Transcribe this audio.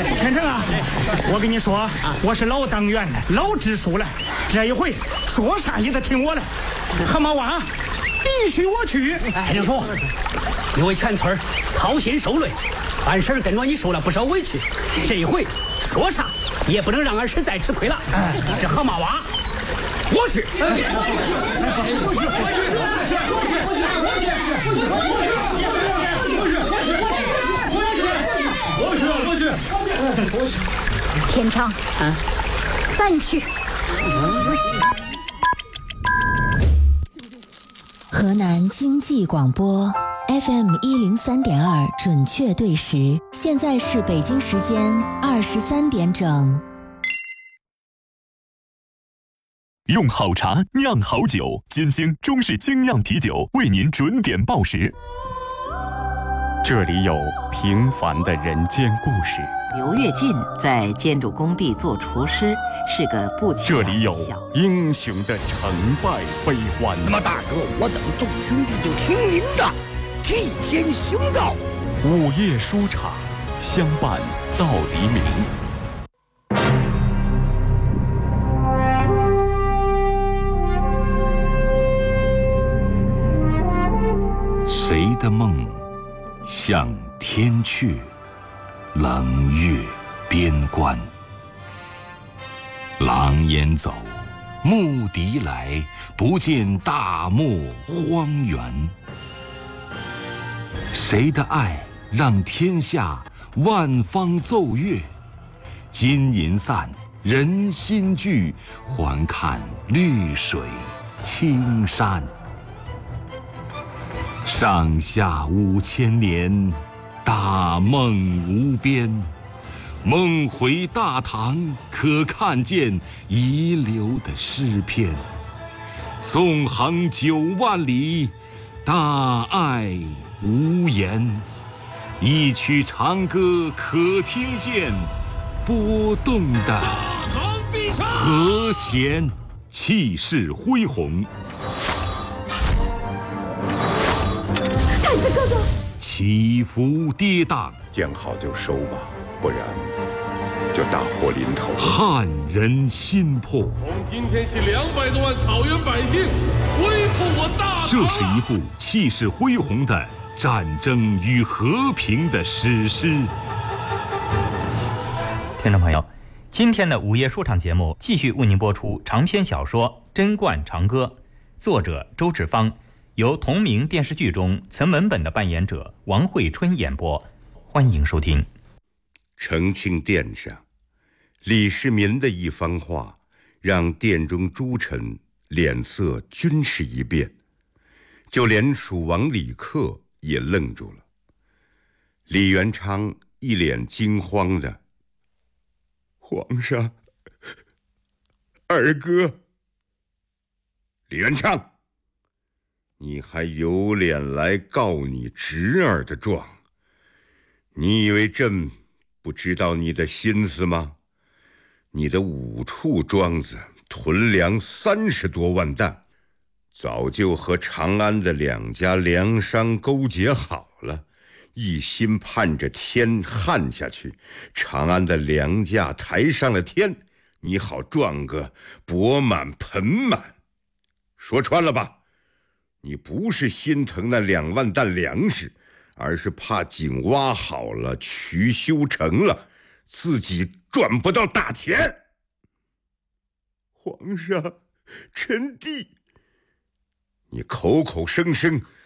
天成啊，我跟你说，我是老党员了，老支书了，这一回说啥也得听我的。河马洼必须我去。 天成叔，你为全村操心受累，俺婶跟着你受了不少委屈，这一回说啥也不能让俺婶再吃亏了。这河马洼我去。 天成，咱去。 河南经济广播 FM 103.2准确对时，现在是北京时间23点整。 用好茶酿好酒，金星中式精酿啤酒为您准点报时。这里有平凡的人间故事， 刘跃进在建筑工地做厨师，是个不起眼的小。 这里有英雄的成败悲欢。 那么大哥，我等众兄弟就听您的，替天行道。 午夜书场，相伴到黎明。 谁的梦向天阙，冷月边关。狼烟走，牧笛来，不见大漠荒原。谁的爱让天下万方奏乐？金银散，人心聚，还看绿水青山。上下5000年，大梦无边。梦回大唐，可看见遗留的诗篇。纵横9万里，大爱无言。一曲长歌可听见，波动的和弦，气势恢宏。 太子哥哥， 起伏跌宕， 见好就收吧，不然就大祸临头。 撼人心魄。 从今天起，200多万草原百姓恢复我大唐。 这是一部气势恢宏的战争与和平的史诗。 听众朋友，今天的午夜说唱节目继续为您播出长篇小说《贞观长歌》，作者周志芳，由同名电视剧中曾文本的扮演者王慧春演播。欢迎收听。 承庆殿上，李世民的一番话让殿中诸臣脸色均是一变，就连蜀王李克也愣住了。李元昌一脸惊慌的：“皇上，二哥。”李元昌，你还有脸来告你侄儿的状？你以为朕不知道你的心思吗？你的5处庄子囤粮30多万担，早就和长安的2家粮商勾结好了，一心盼着天旱下去，长安的粮价抬上了天，你好赚个钵满盆满。说穿了吧，你不是心疼那2万担粮食，而是怕井挖好了，渠修成了，自己赚不到大钱。皇上，臣弟，你口口声声